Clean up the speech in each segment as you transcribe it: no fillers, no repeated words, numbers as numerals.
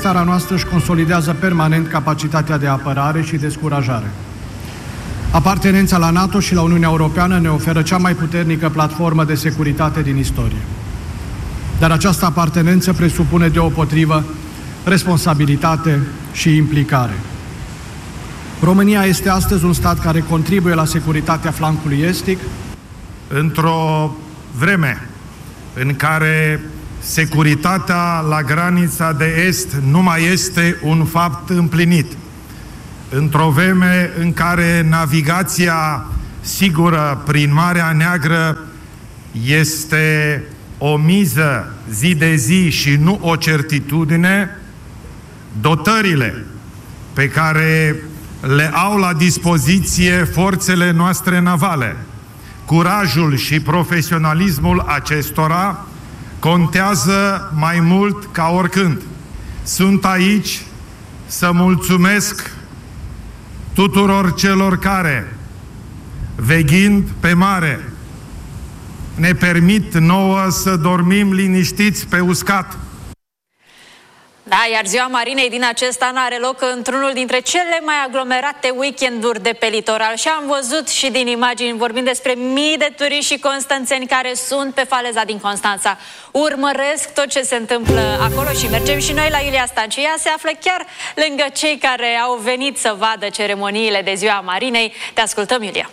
țara noastră își consolidează permanent capacitatea de apărare și descurajare. Apartenența la NATO și la Uniunea Europeană ne oferă cea mai puternică platformă de securitate din istorie. Dar această apartenență presupune deopotrivă responsabilitate și implicare. România este astăzi un stat care contribuie la securitatea flancului estic. Într-o vreme în care securitatea la granița de est nu mai este un fapt împlinit, într-o vreme în care navigația sigură prin Marea Neagră este o miză zi de zi și nu o certitudine, dotările pe care le au la dispoziție forțele noastre navale, curajul și profesionalismul acestora contează mai mult ca oricând. Sunt aici să mulțumesc tuturor celor care, veghind pe mare, ne permit nouă să dormim liniștiți pe uscat. Da, iar Ziua Marinei din acest an are loc într-unul dintre cele mai aglomerate weekenduri de pe litoral. Și am văzut și din imagini, vorbind despre mii de turiști și constanțeni care sunt pe faleza din Constanța. Urmăresc tot ce se întâmplă acolo și mergem și noi la Iulia Stanciu. Ea se află chiar lângă cei care au venit să vadă ceremoniile de Ziua Marinei. Te ascultăm, Iulia!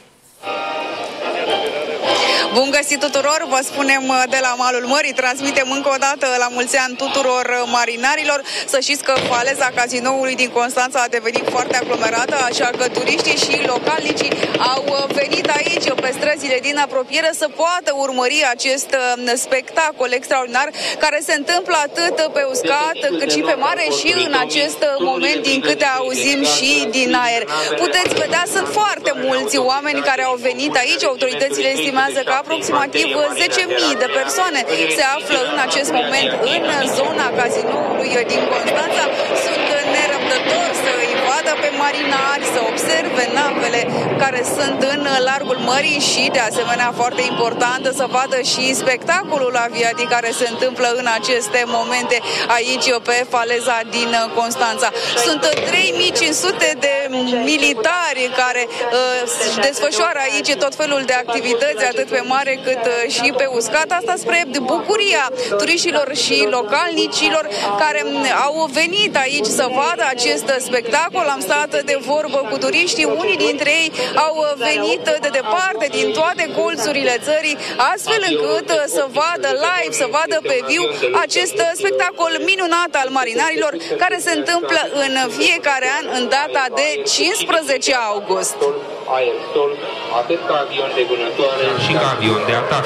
Bun găsit tuturor, vă spunem de la malul mării, transmitem încă o dată la mulți ani tuturor marinarilor. Să știți că faleza cazinoului din Constanța a devenit foarte aglomerată, așa că turiștii și localnicii au venit aici pe străzile din apropiere să poată urmări acest spectacol extraordinar care se întâmplă atât pe uscat cât și pe mare și în acest moment, din câte auzim, și din aer. Puteți vedea, sunt foarte mulți oameni care au venit aici, autoritățile estimează că aproximativ 10.000 de persoane se află în acest moment în zona cazinoului din Constanța. Sunt nerăbdători să îi vadă pe marinari, să observe navele care sunt în largul mării și, de asemenea, foarte important, să vadă și spectacolul aviatic care se întâmplă în aceste momente aici pe faleza din Constanța. Sunt 3.500 de militari care desfășoară aici tot felul de activități, atât pe mare cât și pe uscat. Asta spre bucuria turiștilor și localnicilor care au venit aici să vadă acest spectacol. Am stat de vorbă cu turiștii, unii dintre ei au venit de departe, din toate colțurile țării, astfel încât să vadă live, să vadă pe viu acest spectacol minunat al marinarilor care se întâmplă în fiecare an în data de 15 august. Aer, sol, atât ca avion de vânătoare și ca avion de atac.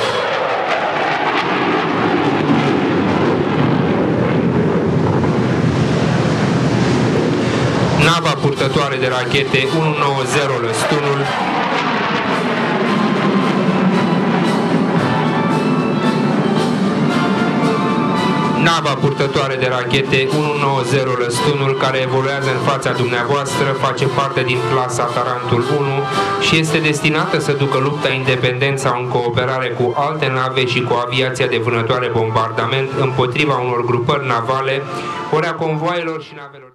Nava purtătoare de rachete 190 Lăstunul Nava purtătoare de rachete 190 Lăstunul, care evoluează în fața dumneavoastră, face parte din clasa Tarantul 1 și este destinată să ducă lupta independența în cooperare cu alte nave și cu aviația de vânătoare bombardament împotriva unor grupări navale, ori a convoaielor și navelor.